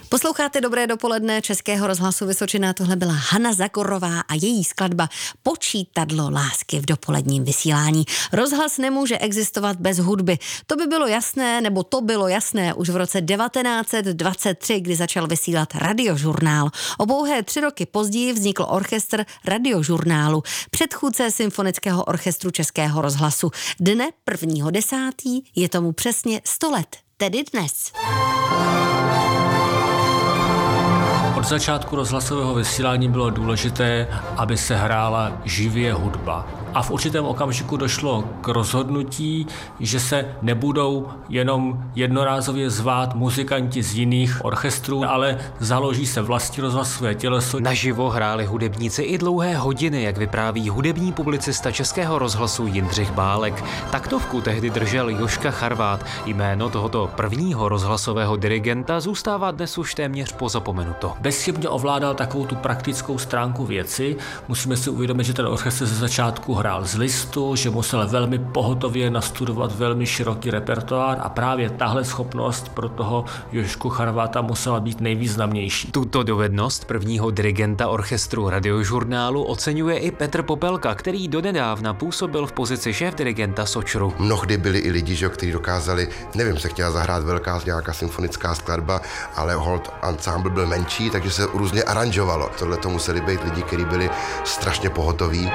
Posloucháte Dobré dopoledne Českého rozhlasu Vysočina. Tohle byla Hana Zagorová a její skladba Počítadlo lásky v dopoledním vysílání. Rozhlas nemůže existovat bez hudby. To bylo jasné už v roce 1923, kdy začal vysílat Radiožurnál. O pouhé 3 roky později vznikl orchestr Radiožurnálu, předchůdce Symfonického orchestru Českého rozhlasu. Dne 1.10. je tomu přesně 100 let, tedy dnes. Od začátku rozhlasového vysílání bylo důležité, aby se hrála živě hudba. A v určitém okamžiku došlo k rozhodnutí, že se nebudou jenom jednorázově zvát muzikanti z jiných orchestrů, ale založí se vlastní rozhlasové těleso. Naživo hráli hudebníci i dlouhé hodiny, jak vypráví hudební publicista Českého rozhlasu Jindřich Bálek. Taktovku tehdy držel Jožka Charvát. Jméno tohoto prvního rozhlasového dirigenta zůstává dnes už téměř pozapomenuto. Bezchybně ovládal takovou tu praktickou stránku věci. Musíme si uvědomit, že ten orchestr ze začátku hrál z listu, že musel velmi pohotově nastudovat velmi široký repertoár a právě tahle schopnost pro toho Jožku Charváta musela být nejvýznamnější. Tuto dovednost prvního dirigenta orchestru Radiožurnálu oceňuje i Petr Popelka, který donedávna působil v pozici šéfdirigenta Sočru. Mnohdy byli i lidi, kteří dokázali, se chtěla zahrát velká nějaká symfonická skladba, ale hold ansámbl byl menší, takže se různě aranžovalo. Tohle to museli být lidi, kteří byli strašně pohotoví.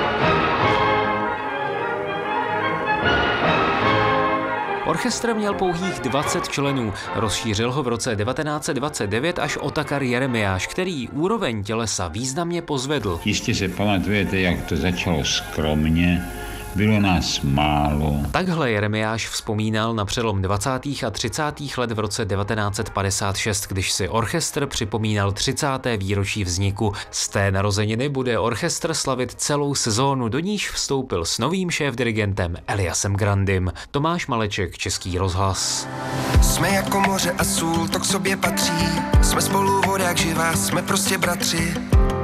Orchestr měl pouhých 20 členů, rozšířil ho v roce 1929 až Otakar Jeremiáš, který úroveň tělesa významně pozvedl. Jistě se pamatujete, jak to začalo skromně, bylo nás málo. Takhle Jeremiáš vzpomínal na přelom 20. a 30. let v roce 1956, když si orchestr připomínal 30. výročí vzniku. Z té narozeniny bude orchestr slavit celou sezónu, do níž vstoupil s novým šéfdirigentem Eliasem Grandym. Tomáš Maleček, Český rozhlas. Jsme jako moře a sůl, to k sobě patří. Jsme spolu voda jak živá, jsme prostě bratři.